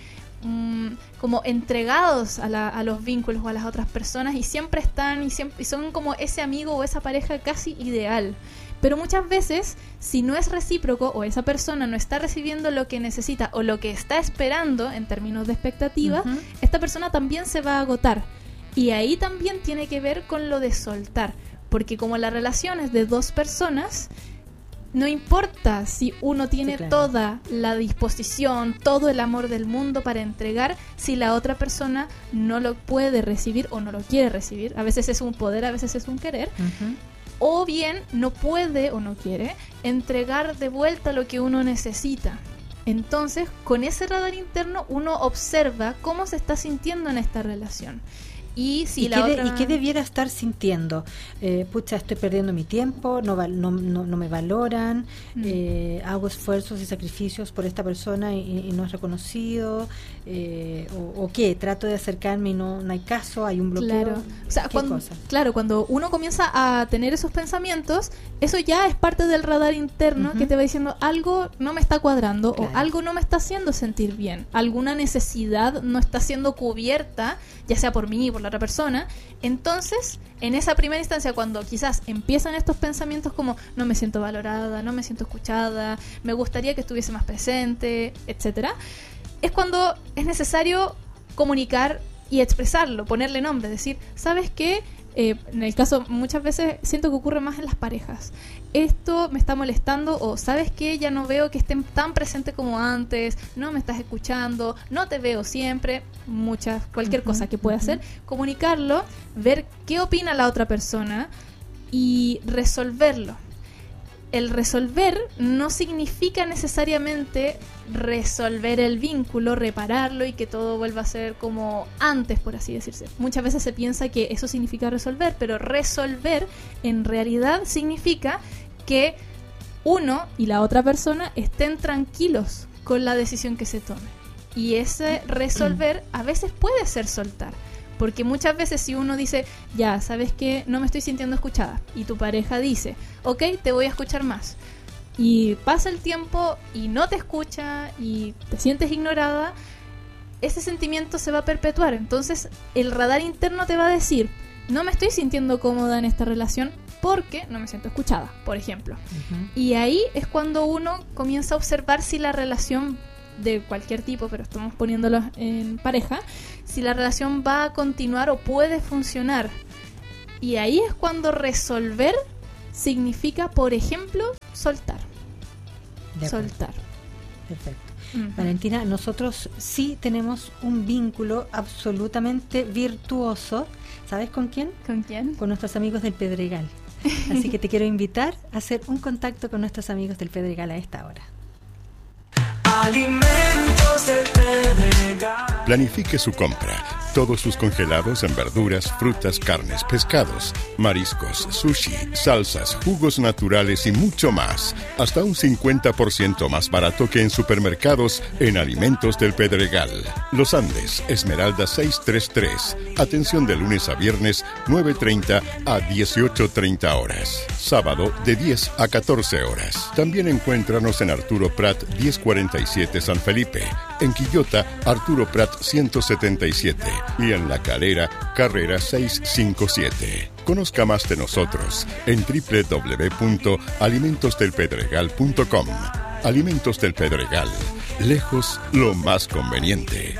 como entregados a los vínculos o a las otras personas, y siempre están y son como ese amigo o esa pareja casi ideal. Pero muchas veces, si no es recíproco o esa persona no está recibiendo lo que necesita o lo que está esperando en términos de expectativa, esta persona también se va a agotar. Y ahí también tiene que ver con lo de soltar, porque como la relación es de dos personas, no importa si uno tiene toda la disposición, todo el amor del mundo para entregar, si la otra persona no lo puede recibir o no lo quiere recibir. A veces es un poder, a veces es un querer. O bien no puede o no quiere entregar de vuelta lo que uno necesita. Entonces, con ese radar interno uno observa cómo se está sintiendo en esta relación. ¿Y qué debiera estar sintiendo? Pucha, estoy perdiendo mi tiempo, no me valoran, hago esfuerzos y sacrificios por esta persona y no es reconocido, o qué, trato de acercarme y no hay caso, hay un bloqueo. Claro, o sea, cuando uno comienza a tener esos pensamientos, eso ya es parte del radar interno que te va diciendo algo no me está cuadrando, o algo no me está haciendo sentir bien, alguna necesidad no está siendo cubierta, ya sea por mí, por la otra persona. Entonces, en esa primera instancia, cuando quizás empiezan estos pensamientos como no me siento valorada, no me siento escuchada, me gustaría que estuviese más presente, etcétera, es cuando es necesario comunicar y expresarlo, ponerle nombre, decir, ¿sabes qué? En el caso, muchas veces siento que ocurre más en las parejas. Esto me está molestando, o ¿sabes qué? Ya no veo que estén tan presente como antes, no me estás escuchando, no te veo siempre, cualquier cosa que pueda hacer, comunicarlo, ver qué opina la otra persona y resolverlo. el resolver no significa necesariamente resolver el vínculo, repararlo y que todo vuelva a ser como antes, por así decirse. Muchas veces se piensa que eso significa resolver, pero resolver en realidad significa que uno y la otra persona estén tranquilos con la decisión que se tome. Y ese resolver a veces puede ser soltar. Porque muchas veces si uno dice, ya, ¿sabes qué? No me estoy sintiendo escuchada. Y tu pareja dice, ok, te voy a escuchar más. Y pasa el tiempo y no te escucha y te sientes ignorada, ese sentimiento se va a perpetuar. Entonces el radar interno te va a decir, no me estoy sintiendo cómoda en esta relación porque no me siento escuchada, por ejemplo. Y ahí es cuando uno comienza a observar si la relación de cualquier tipo, pero estamos poniéndolo en pareja, si la relación va a continuar o puede funcionar. Y ahí es cuando resolver significa, por ejemplo, soltar. Soltar. Perfecto. Valentina, nosotros sí tenemos un vínculo absolutamente virtuoso. ¿Sabes con quién? ¿Con quién? Con nuestros amigos del Pedregal. Así que te quiero invitar a hacer un contacto con nuestros amigos del Pedregal a esta hora. Alimentos del Pedregal. Planifique su compra. Todos sus congelados en verduras, frutas, carnes, pescados, mariscos, sushi, salsas, jugos naturales y mucho más. Hasta un 50% más barato que en supermercados en Alimentos del Pedregal. Los Andes, Esmeralda 633. Atención de lunes a viernes, 9:30 a 18:30 horas. Sábado, de 10 a 14 horas. También encuéntranos en Arturo Prat 1047 San Felipe. En Quillota, Arturo Prat 177. Y en La Calera, Carrera 657. Conozca más de nosotros en www.alimentosdelpedregal.com. Alimentos del Pedregal. Lejos, lo más conveniente.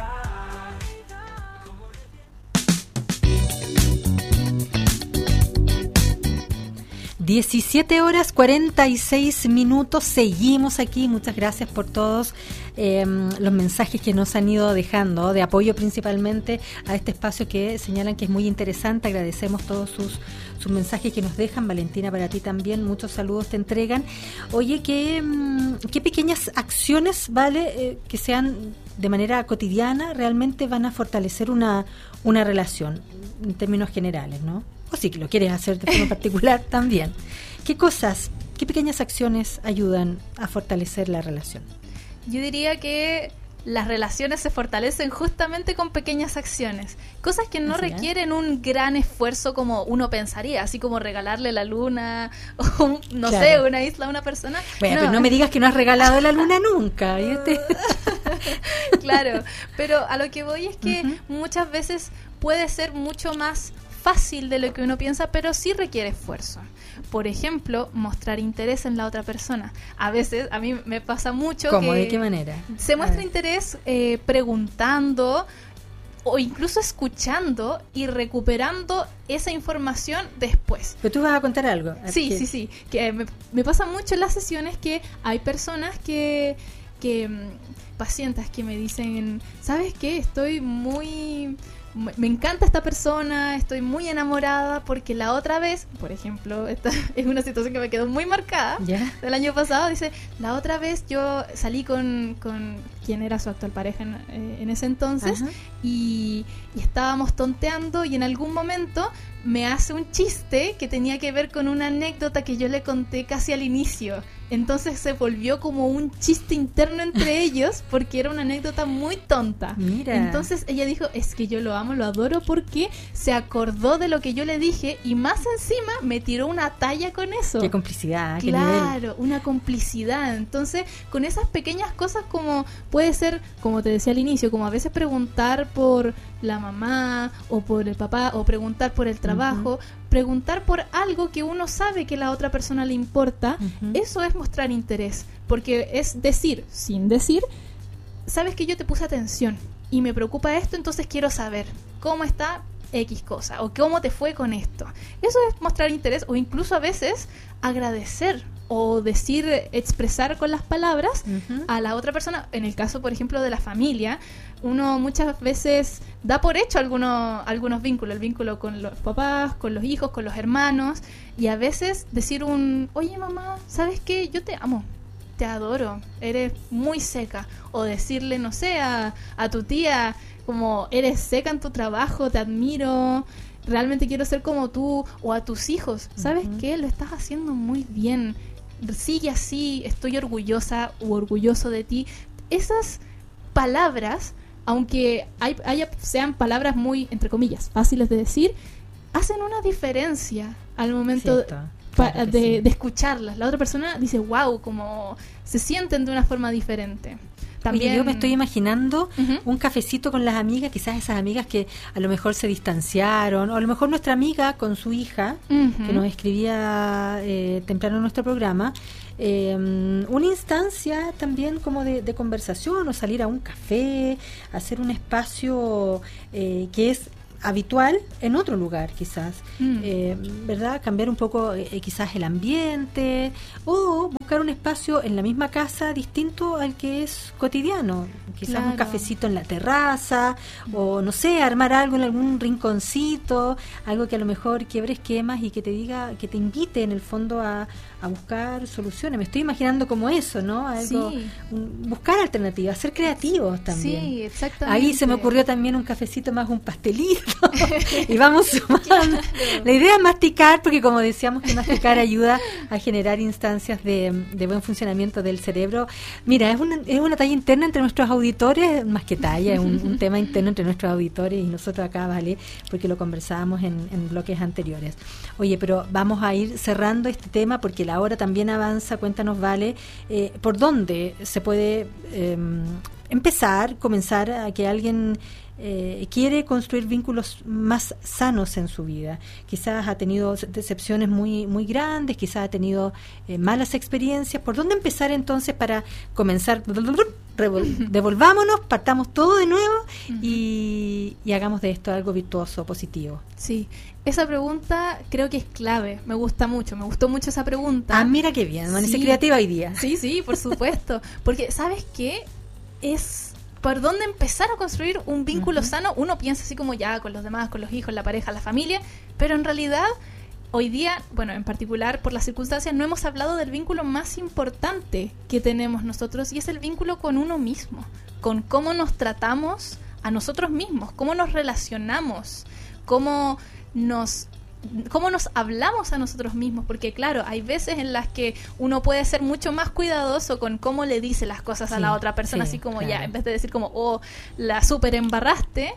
17:46. Seguimos aquí. Muchas gracias por todos los mensajes que nos han ido dejando, de apoyo principalmente a este espacio que señalan que es muy interesante. Agradecemos todos sus mensajes que nos dejan. Valentina, para ti también, muchos saludos te entregan. Oye, ¿qué pequeñas acciones, vale, que sean de manera cotidiana, realmente van a fortalecer una relación, en términos generales, ¿no? O si lo quieres hacer de forma particular también. ¿Qué pequeñas acciones ayudan a fortalecer la relación? Yo diría que las relaciones se fortalecen justamente con pequeñas acciones. Cosas que no requieren un gran esfuerzo como uno pensaría, así como regalarle la luna o, no sé, una isla a una persona. Bueno, pero no me digas que no has regalado la luna nunca. Claro, pero a lo que voy es que muchas veces puede ser mucho más fácil de lo que uno piensa, pero sí requiere esfuerzo. Por ejemplo, mostrar interés en la otra persona. A veces, a mí me pasa mucho. ¿Cómo? ¿De qué manera? Se muestra interés preguntando o incluso escuchando y recuperando esa información después. Pero tú vas a contar algo. Sí. Que me pasa mucho en las sesiones que hay personas que pacientes que me dicen, ¿sabes qué? Me encanta esta persona, estoy muy enamorada porque la otra vez, por ejemplo, esta es una situación que me quedó muy marcada del año pasado, dice, la otra vez yo salí con quien era su actual pareja en ese entonces y estábamos tonteando y en algún momento me hace un chiste que tenía que ver con una anécdota que yo le conté casi al inicio. Entonces se volvió como un chiste interno entre ellos porque era una anécdota muy tonta. Mira. Entonces ella dijo, es que yo lo amo, lo adoro porque se acordó de lo que yo le dije y más encima me tiró una talla con eso. Qué complicidad. Claro, una complicidad. Entonces con esas pequeñas cosas como puede ser, como te decía al inicio, como a veces preguntar por la mamá o por el papá o preguntar por el trabajo, preguntar por algo que uno sabe que la otra persona le importa, eso es mostrar interés, porque es decir, sin decir, sabes que yo te puse atención y me preocupa esto, entonces quiero saber cómo está X cosa o cómo te fue con esto. Eso es mostrar interés o incluso a veces agradecer o expresar con las palabras a la otra persona. En el caso, por ejemplo, de la familia, uno muchas veces da por hecho algunos vínculos, el vínculo con los papás, con los hijos, con los hermanos, y a veces decir oye mamá, ¿sabes qué? Yo te amo, te adoro, eres muy seca, o decirle, no sé, a tu tía, como eres seca en tu trabajo, te admiro, realmente quiero ser como tú, o a tus hijos, ¿sabes qué? Lo estás haciendo muy bien, sigue así, estoy orgullosa u orgulloso de ti. Esas palabras, aunque sean palabras muy, entre comillas, fáciles de decir, hacen una diferencia al momento de escucharlas. La otra persona dice, wow, como se sienten de una forma diferente. También, oye, yo me estoy imaginando un cafecito con las amigas, quizás esas amigas que a lo mejor se distanciaron, o a lo mejor nuestra amiga con su hija, que nos escribía temprano en nuestro programa, una instancia también como de conversación, o salir a un café, hacer un espacio que es habitual en otro lugar, quizás, ¿verdad? Cambiar un poco quizás el ambiente, o buscar un espacio en la misma casa distinto al que es cotidiano, quizás un cafecito en la terraza, o no sé, armar algo en algún rinconcito, algo que a lo mejor quiebre esquemas y que te diga, que te invite en el fondo a buscar soluciones. Me estoy imaginando como eso, ¿no? Algo, buscar alternativas, ser creativos también. Sí, exactamente. Ahí se me ocurrió también un cafecito más, un pastelito, y vamos sumando. La idea es masticar, porque como decíamos que masticar ayuda a generar instancias de buen funcionamiento del cerebro. Mira, es una talla interna entre nuestros auditores, más que talla, es un tema interno entre nuestros auditores y nosotros acá, ¿vale? Porque lo conversábamos en bloques anteriores. Oye, pero vamos a ir cerrando este tema porque la hora también avanza. Cuéntanos, Vale, ¿por dónde se puede comenzar a que alguien quiere construir vínculos más sanos en su vida? Quizás ha tenido decepciones muy, muy grandes, quizás ha tenido malas experiencias. ¿Por dónde empezar entonces para comenzar? Devolvámonos, partamos todo de nuevo y hagamos de esto algo virtuoso, positivo. Sí, esa pregunta creo que es clave. Me gustó mucho esa pregunta. Ah, mira qué bien, amanece creativa hoy día. Sí, por supuesto. Porque, ¿sabes qué? ¿Por dónde empezar a construir un vínculo sano? Uno piensa así como ya con los demás, con los hijos, la pareja, la familia, pero en realidad hoy día, bueno, en particular por las circunstancias, no hemos hablado del vínculo más importante que tenemos nosotros, y es el vínculo con uno mismo, con cómo nos tratamos a nosotros mismos, cómo nos relacionamos, cómo nos hablamos a nosotros mismos, porque claro, hay veces en las que uno puede ser mucho más cuidadoso con cómo le dice las cosas a la otra persona, así como ya, en vez de decir como, la super embarraste,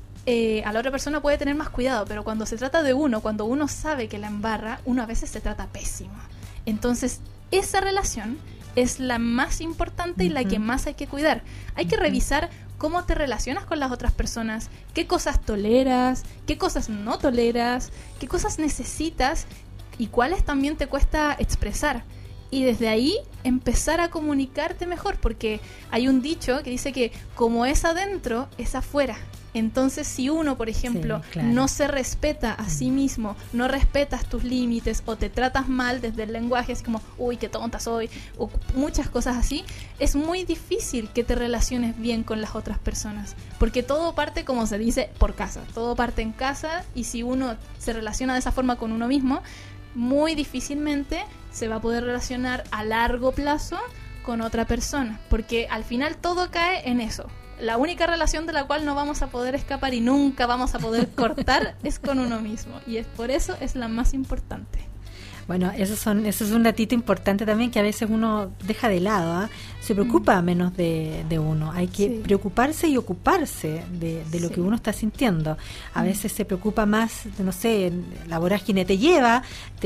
a la otra persona puede tener más cuidado, pero cuando se trata de uno, cuando uno sabe que la embarra, uno a veces se trata pésimo. Entonces, esa relación es la más importante y la que más hay que cuidar. Hay que revisar cómo te relacionas con las otras personas, qué cosas toleras, qué cosas no toleras, qué cosas necesitas y cuáles también te cuesta expresar. Y desde ahí empezar a comunicarte mejor, porque hay un dicho que dice que como es adentro, es afuera. Entonces, si uno, por ejemplo, no se respeta a sí mismo, no respetas tus límites o te tratas mal desde el lenguaje, así como, uy, qué tonta soy, o muchas cosas así, es muy difícil que te relaciones bien con las otras personas, porque todo parte, como se dice, por casa, todo parte en casa, y si uno se relaciona de esa forma con uno mismo, muy difícilmente se va a poder relacionar a largo plazo con otra persona, porque al final todo cae en eso. La única relación de la cual no vamos a poder escapar y nunca vamos a poder cortar es con uno mismo, y por eso es la más importante. Bueno, eso es un datito importante también que a veces uno deja de lado, ¿eh? Se preocupa menos de uno. Hay que preocuparse y ocuparse de lo que uno está sintiendo. A veces se preocupa más, no sé, la vorágine te lleva,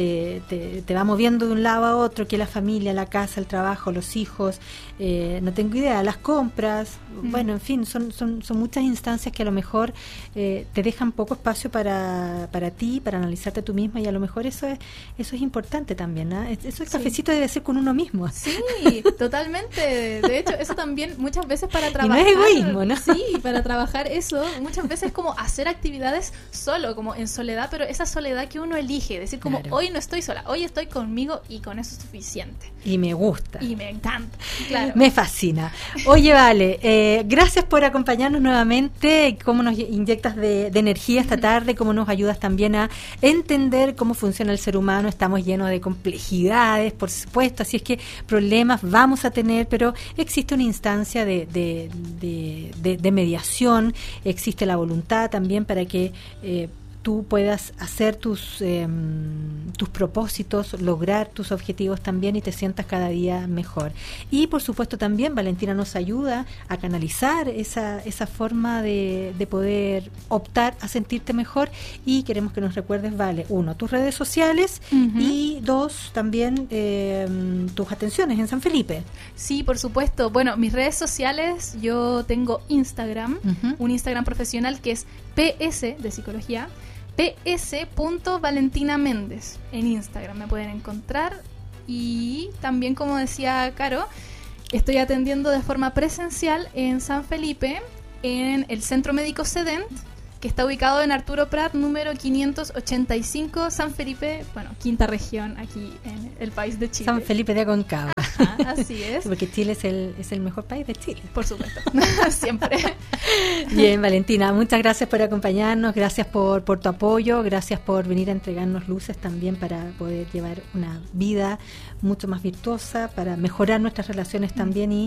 te va moviendo de un lado a otro, que la familia, la casa, el trabajo, los hijos, no tengo idea, las compras, bueno, en fin, son muchas instancias que a lo mejor te dejan poco espacio para ti, para analizarte tú misma, y a lo mejor eso es importante. importante también, ¿eh? Eso el Sí. cafecito debe ser con uno mismo. Sí, totalmente. De hecho, eso también muchas veces para Y no trabajar. es egoísmo, ¿no? Sí, para trabajar eso, muchas veces como hacer actividades solo, como en soledad, pero esa soledad que uno elige, decir como Claro. hoy no estoy sola, hoy estoy conmigo y con eso es suficiente. Y me gusta. Y me encanta, claro. Me fascina. Oye, Vale, gracias por acompañarnos nuevamente, cómo nos inyectas de energía esta tarde, cómo nos ayudas también a entender cómo funciona el ser humano. Estamos llenos de complejidades, por supuesto, así es que problemas vamos a tener, pero existe una instancia de mediación, existe la voluntad también para que tú puedas hacer tus propósitos, lograr tus objetivos también y te sientas cada día mejor. Y por supuesto también Valentina nos ayuda a canalizar esa forma de poder optar a sentirte mejor, y queremos que nos recuerdes, Vale, 1, tus redes sociales, y 2, también tus atenciones en San Felipe. Sí, por supuesto. Bueno, mis redes sociales, yo tengo Instagram, un Instagram profesional que es PS de psicología, ps.valentinaméndez. En Instagram me pueden encontrar. Y también, como decía Caro, estoy atendiendo de forma presencial en San Felipe, en el Centro Médico Sedent, que está ubicado en Arturo Prat, número 585, San Felipe, bueno, quinta región aquí en el país de Chile. San Felipe de Aconcagua. Ajá, así es. Porque Chile es el mejor país de Chile. Por supuesto, siempre. Bien, Valentina, muchas gracias por acompañarnos, gracias por tu apoyo, gracias por venir a entregarnos luces también para poder llevar una vida mucho más virtuosa, para mejorar nuestras relaciones también y,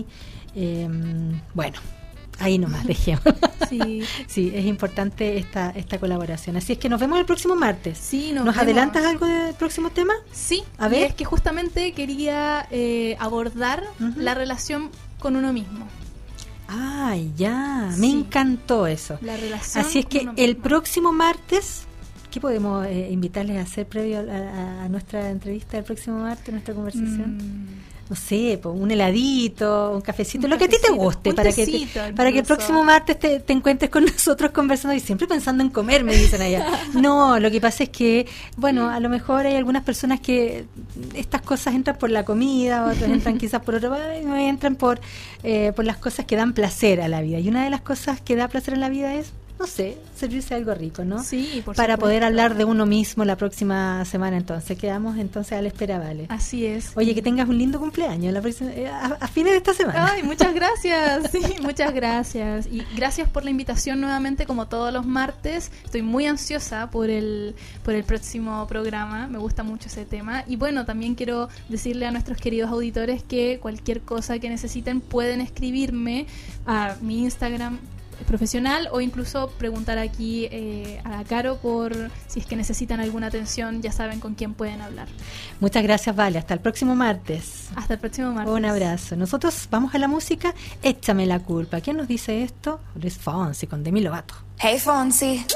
bueno, ahí nomás dejemos. Sí. Sí, es importante esta colaboración. Así es que nos vemos el próximo martes. Sí, ¿Nos vemos. adelantas algo del próximo tema? Sí, A ver. y es que justamente quería abordar la relación con uno mismo. Ay, ya, me Sí. encantó eso. La relación Así es con que uno el mismo. próximo martes, ¿qué podemos invitarles a hacer previo a nuestra entrevista del próximo martes, nuestra conversación? No sé, pues, un heladito, un cafecito, Un lo que a ti te cafecito, guste, un para tecito que el incluso. próximo martes te encuentres con nosotros conversando y siempre pensando en comer, me dicen allá. No, lo que pasa es que, bueno, a lo mejor hay algunas personas que estas cosas entran por la comida, otras entran quizás por otro, entran por las cosas que dan placer a la vida. Y una de las cosas que da placer a la vida es, no sé, servirse algo rico, ¿no? Sí, por para supuesto. poder hablar de uno mismo la próxima semana. Entonces quedamos entonces a la espera, Vale. Así es. Oye, que tengas un lindo cumpleaños la próxima, a fines de esta semana. Ay, muchas gracias. Sí, muchas gracias. Y gracias por la invitación nuevamente, como todos los martes. Estoy muy ansiosa por el próximo programa. Me gusta mucho ese tema. Y bueno, también quiero decirle a nuestros queridos auditores que cualquier cosa que necesiten pueden escribirme a mi Instagram profesional o incluso preguntar aquí a la Caro por si es que necesitan alguna atención. Ya saben con quién pueden hablar. Muchas gracias, Vale. Hasta el próximo martes. Hasta el próximo martes. Un abrazo. Nosotros vamos a la música. Échame la culpa. ¿Quién nos dice esto? Luis Fonsi con Demi Lovato. Hey Fonsi,